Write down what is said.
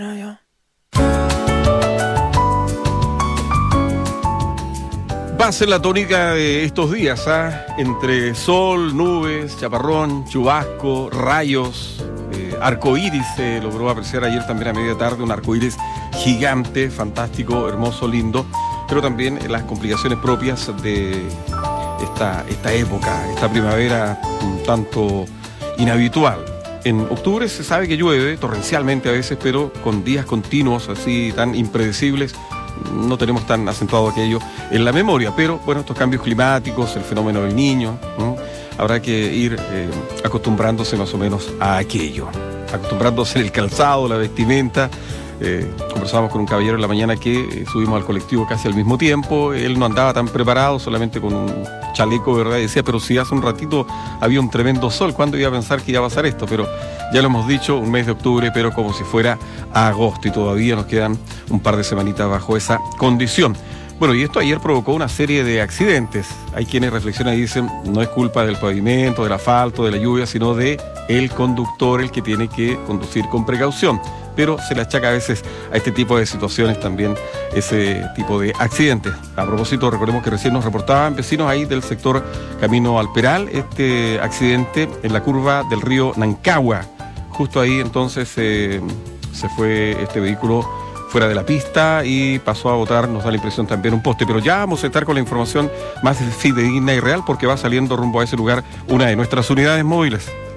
Va a ser la tónica de estos días, entre sol, nubes, chaparrón, chubasco, rayos, arcoíris. Se logró apreciar ayer también a media tarde un arcoíris gigante, fantástico, hermoso, lindo, pero también las complicaciones propias de esta época, esta primavera un tanto inhabitual. En octubre se sabe que llueve torrencialmente a veces, pero con días continuos así tan impredecibles. No tenemos tan acentuado aquello en la memoria, pero bueno, estos cambios climáticos, el fenómeno del Niño, habrá que ir acostumbrándose más o menos a aquello, acostumbrándose en el calzado, la vestimenta. Conversábamos con un caballero en la mañana que subimos al colectivo casi al mismo tiempo. Él no andaba tan preparado, solamente con un chaleco, ¿verdad? Y decía, pero si hace un ratito había un tremendo sol, ¿cuándo iba a pensar que iba a pasar esto? Pero ya lo hemos dicho, un mes de octubre, pero como si fuera agosto, y todavía nos quedan un par de semanitas bajo esa condición. Bueno, y esto ayer provocó una serie de accidentes. Hay quienes reflexionan y dicen, no es culpa del pavimento, del asfalto, de la lluvia, sino de el conductor, el que tiene que conducir con precaución. Pero se le achaca a veces a este tipo de situaciones también ese tipo de accidentes. A propósito, recordemos que recién nos reportaban vecinos ahí del sector Camino al Peral, este accidente en la curva del río Nancagua. Justo ahí entonces se fue este vehículo fuera de la pista y pasó a botar, nos da la impresión también, un poste. Pero ya vamos a estar con la información más fidedigna y real, porque va saliendo rumbo a ese lugar una de nuestras unidades móviles.